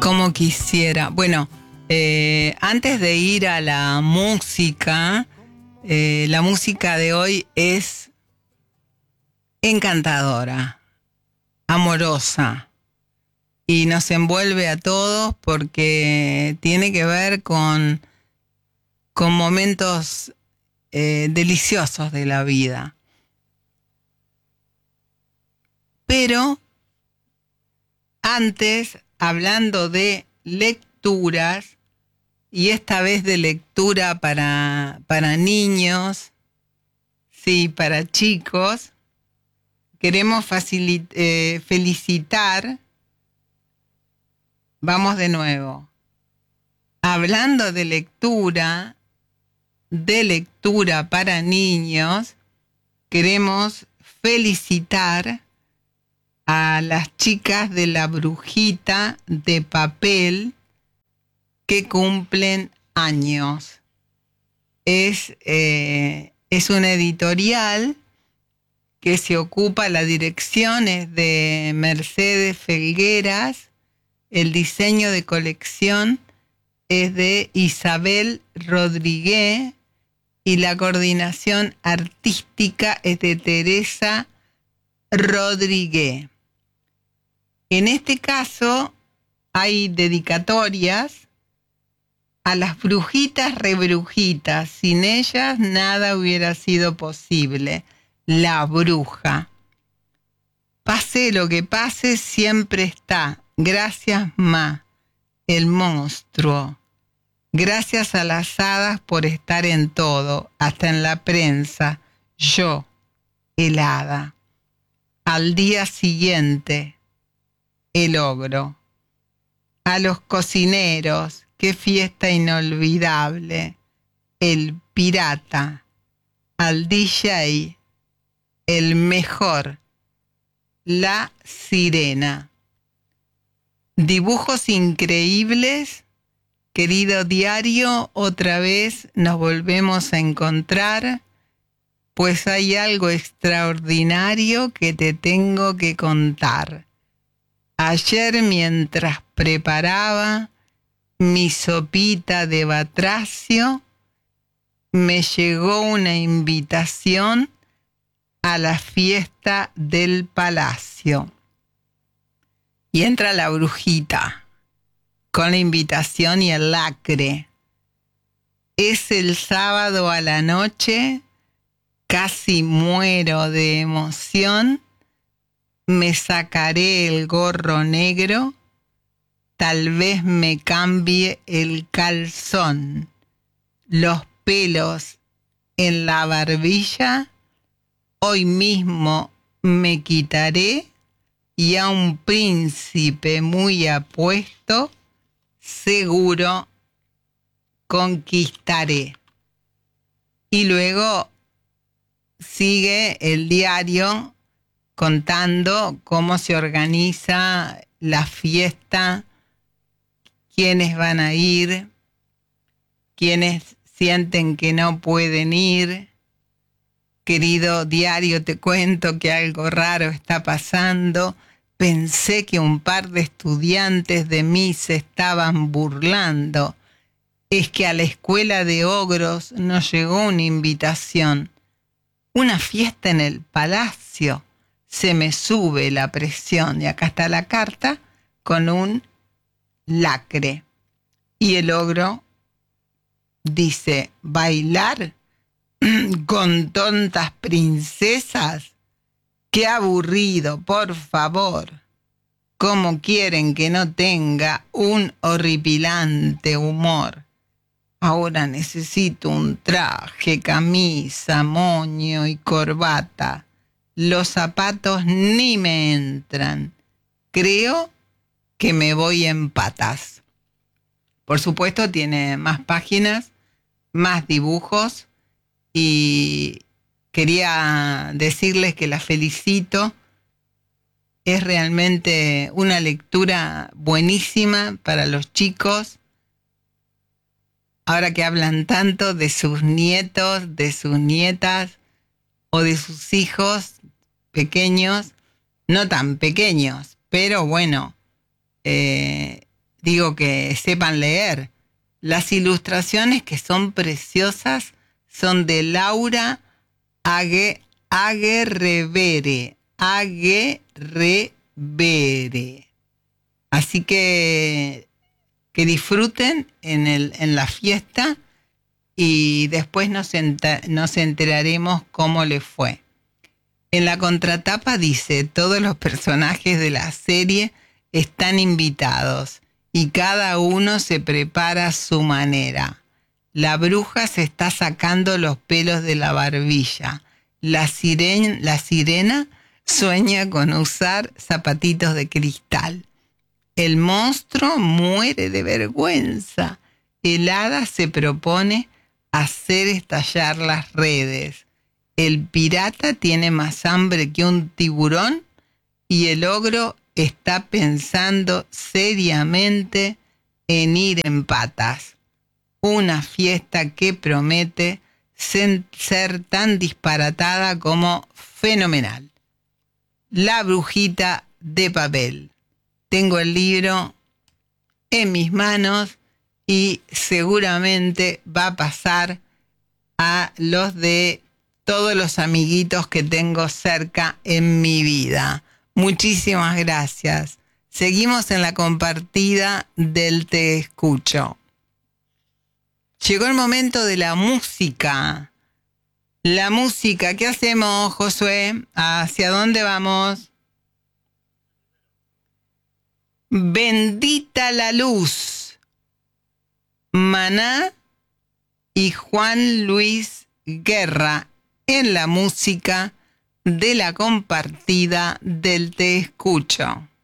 Como quisiera. Bueno, antes de ir a la música de hoy es encantadora, amorosa y nos envuelve a todos porque tiene que ver con momentos deliciosos de la vida. Pero antes, hablando de lecturas, y esta vez de lectura para niños, sí, para chicos, queremos felicitar, vamos de nuevo, hablando de lectura para niños, queremos felicitar a las chicas de La Brujita de Papel que cumplen años. Es una editorial que se ocupa, la dirección es de Mercedes Felgueras, el diseño de colección es de Isabel Rodríguez y la coordinación artística es de Teresa Rodríguez. En este caso hay dedicatorias a las brujitas rebrujitas. Sin ellas nada hubiera sido posible. La bruja. Pase lo que pase, siempre está. Gracias, Ma, el monstruo. Gracias a las hadas por estar en todo, hasta en la prensa. Yo, el hada. Al día siguiente, el ogro. A los cocineros, qué fiesta inolvidable. El pirata. Al DJ, el mejor. La sirena. Dibujos increíbles. Querido diario, otra vez nos volvemos a encontrar, pues hay algo extraordinario que te tengo que contar. Ayer, mientras preparaba mi sopita de batracio, me llegó una invitación a la fiesta del palacio. Y entra la brujita con la invitación y el lacre. Es el sábado a la noche, casi muero de emoción. Me sacaré el gorro negro, tal vez me cambie el calzón, los pelos en la barbilla, hoy mismo me quitaré y a un príncipe muy apuesto seguro conquistaré. Y luego sigue el diario contando cómo se organiza la fiesta, quiénes van a ir, quiénes sienten que no pueden ir. Querido diario, te cuento que algo raro está pasando. Pensé que un par de estudiantes de mí se estaban burlando. Es que a la escuela de ogros nos llegó una invitación. Una fiesta en el palacio. Se me sube la presión. Y acá está la carta con un lacre. Y el ogro dice, ¿bailar con tontas princesas? Qué aburrido, por favor. ¿Cómo quieren que no tenga un horripilante humor? Ahora necesito un traje, camisa, moño y corbata. Los zapatos ni me entran. Creo que me voy en patas. Por supuesto, tiene más páginas, más dibujos y quería decirles que la felicito. Es realmente una lectura buenísima para los chicos. Ahora que hablan tanto de sus nietos, de sus nietas o de sus hijos pequeños, no tan pequeños, pero bueno, digo que sepan leer. Las ilustraciones, que son preciosas, son de Laura Aguerrevere. Así que disfruten en la fiesta y después nos enteraremos cómo les fue. En la contratapa dice: todos los personajes de la serie están invitados y cada uno se prepara a su manera. La bruja se está sacando los pelos de la barbilla. La sirena sueña con usar zapatitos de cristal. El monstruo muere de vergüenza. El hada se propone hacer estallar las redes. El pirata tiene más hambre que un tiburón y el ogro está pensando seriamente en ir en patas. Una fiesta que promete ser tan disparatada como fenomenal. La brujita de papel. Tengo el libro en mis manos y seguramente va a pasar a los de todos los amiguitos que tengo cerca en mi vida. Muchísimas gracias. Seguimos en la compartida del Te Escucho. Llegó el momento de la música. La música, ¿qué hacemos, Josué? ¿Hacia dónde vamos? Bendita la luz. Maná y Juan Luis Guerra en la música de la compartida del Te Escucho.